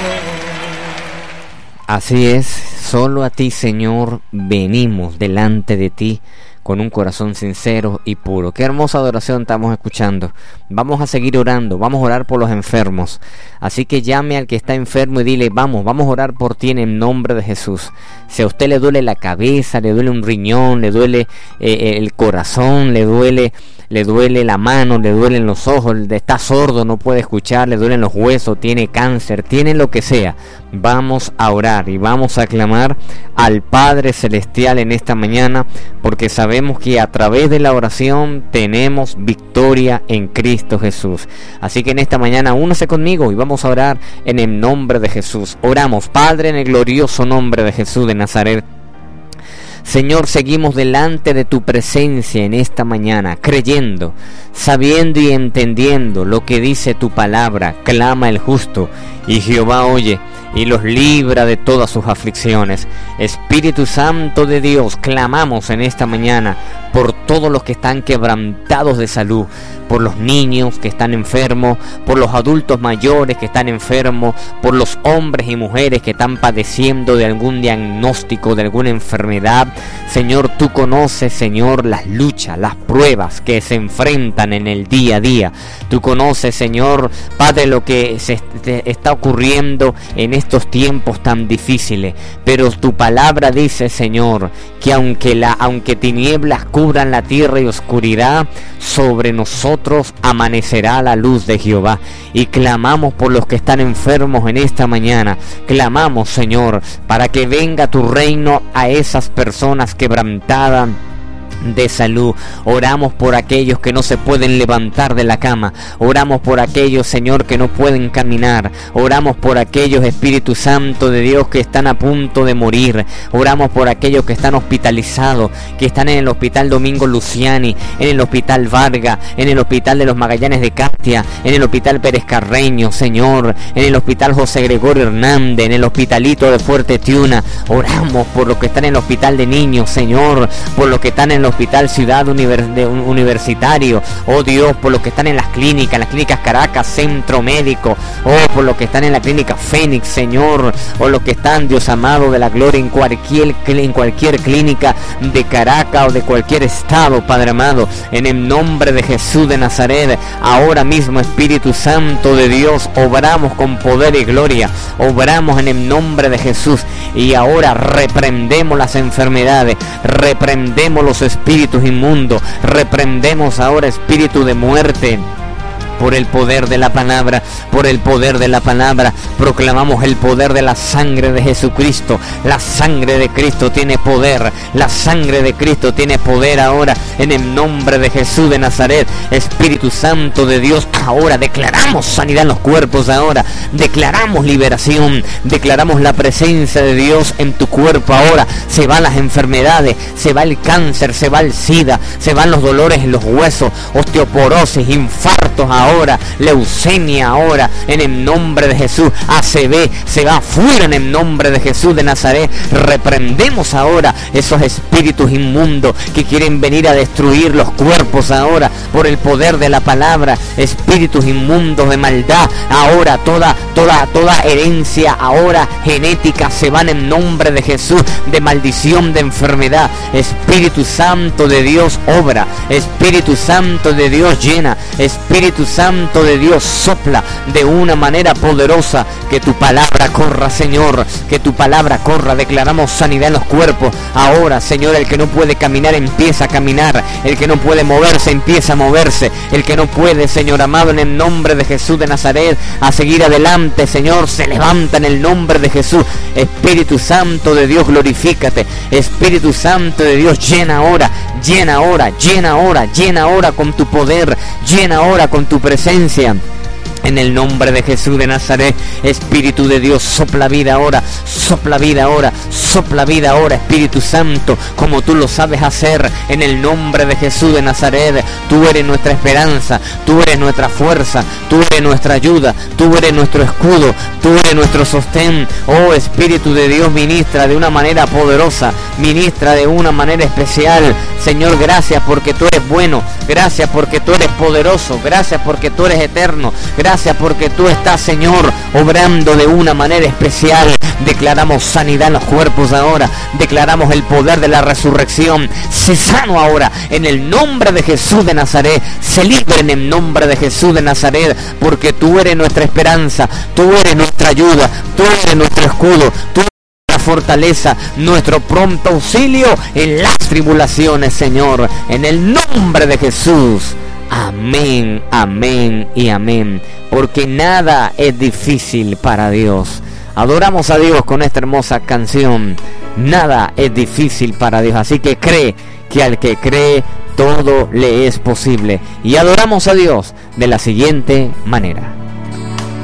Así es, solo a ti, Señor, venimos delante de ti con un corazón sincero y puro. Qué hermosa adoración estamos escuchando. Vamos a seguir orando, vamos a orar por los enfermos. Así que llame al que está enfermo y dile, vamos a orar por ti en el nombre de Jesús. Si a usted le duele la cabeza, le duele un riñón, le duele el corazón, le duele la mano, le duelen los ojos, está sordo, no puede escuchar, le duelen los huesos, tiene cáncer, tiene lo que sea, vamos a orar y vamos a clamar al Padre Celestial en esta mañana, porque sabemos que a través de la oración tenemos victoria en Cristo Jesús. Así que en esta mañana únase conmigo y vamos a orar en el nombre de Jesús. Oramos, Padre, en el glorioso nombre de Jesús de Nazaret. Señor, seguimos delante de tu presencia en esta mañana, creyendo, sabiendo y entendiendo lo que dice tu palabra. Clama el justo, y Jehová oye, y los libra de todas sus aflicciones. Espíritu Santo de Dios, clamamos en esta mañana por todos los que están quebrantados de salud, por los niños que están enfermos, por los adultos mayores que están enfermos, por los hombres y mujeres que están padeciendo de algún diagnóstico, de alguna enfermedad. Señor, tú conoces, Señor, las luchas, las pruebas que se enfrentan en el día a día. Tú conoces, Señor, Padre, lo que se está ocurriendo en estos tiempos tan difíciles. Pero tu palabra dice, Señor, que aunque tinieblas cubran la tierra y oscuridad, sobre nosotros amanecerá la luz de Jehová. Y clamamos por los que están enfermos en esta mañana. Clamamos, Señor, para que venga tu reino a esas personas quebrantadas de salud. Oramos por aquellos que no se pueden levantar de la cama. Oramos por aquellos, Señor, que no pueden caminar. Oramos por aquellos, Espíritu Santo de Dios, que están a punto de morir. Oramos por aquellos que están hospitalizados, que están en el Hospital Domingo Luciani, en el Hospital Vargas, en el Hospital de los Magallanes de Castia, en el Hospital Pérez Carreño, Señor, en el Hospital José Gregorio Hernández, en el Hospitalito de Fuerte Tiuna. Oramos por los que están en el Hospital de Niños, Señor, por los que están en el Hospital Ciudad Universitario, oh Dios, por los que están en las clínicas Caracas, Centro Médico, oh, por los que están en la clínica Fénix, Señor, o los que están, Dios amado de la gloria, en cualquier clínica de Caracas o de cualquier estado, Padre amado, en el nombre de Jesús de Nazaret. Ahora mismo, Espíritu Santo de Dios, obramos con poder y gloria, obramos en el nombre de Jesús, y ahora reprendemos las enfermedades, reprendemos los espíritus inmundos, reprendemos ahora espíritu de muerte. Por el poder de la palabra, por el poder de la palabra, proclamamos el poder de la sangre de Jesucristo. La sangre de Cristo tiene poder, la sangre de Cristo tiene poder ahora, en el nombre de Jesús de Nazaret. Espíritu Santo de Dios, ahora declaramos sanidad en los cuerpos, ahora declaramos liberación, declaramos la presencia de Dios en tu cuerpo. Ahora se van las enfermedades, se va el cáncer, se va el SIDA, se van los dolores en los huesos, osteoporosis, infartos, ahora leucemia, ahora en el nombre de Jesús. ACV se va afuera en el nombre de Jesús de Nazaret. Reprendemos ahora esos espíritus inmundos que quieren venir a destruir los cuerpos ahora, por el poder de la palabra. Espíritus inmundos de maldad, ahora toda herencia ahora genética se van en nombre de Jesús, de maldición, de enfermedad. Espíritu Santo de Dios, obra. Espíritu Santo de Dios, llena. Espíritu Santo de Dios, sopla de una manera poderosa. Que tu palabra corra, Señor, que tu palabra corra. Declaramos sanidad en los cuerpos ahora, Señor. El que no puede caminar empieza a caminar, el que no puede moverse empieza a moverse, el que no puede, Señor amado, en el nombre de Jesús de Nazaret, a seguir adelante, Señor, se levanta en el nombre de Jesús. Espíritu Santo de Dios, glorifícate. Espíritu Santo de Dios, llena ahora, llena ahora, llena ahora, llena ahora con tu poder, llena ahora con tu presencia. En el nombre de Jesús de Nazaret, Espíritu de Dios, sopla vida ahora, sopla vida ahora, sopla vida ahora, Espíritu Santo, como tú lo sabes hacer, en el nombre de Jesús de Nazaret. Tú eres nuestra esperanza, tú eres nuestra fuerza, tú eres nuestra ayuda, tú eres nuestro escudo, tú eres nuestro sostén. Oh Espíritu de Dios, ministra de una manera poderosa, ministra de una manera especial. Señor, gracias porque tú eres bueno, gracias porque tú eres poderoso, gracias porque tú eres eterno, gracias gracias porque tú estás, Señor, obrando de una manera especial. Declaramos sanidad en los cuerpos ahora. Declaramos el poder de la resurrección. Sé sano ahora en el nombre de Jesús de Nazaret. Se libre en el nombre de Jesús de Nazaret, porque tú eres nuestra esperanza, tú eres nuestra ayuda, tú eres nuestro escudo, tú eres nuestra fortaleza, nuestro pronto auxilio en las tribulaciones, Señor, en el nombre de Jesús. Amén, amén y amén, porque nada es difícil para Dios. Adoramos a Dios con esta hermosa canción. Nada es difícil para Dios, así que cree que al que cree todo le es posible. Y adoramos a Dios de la siguiente manera.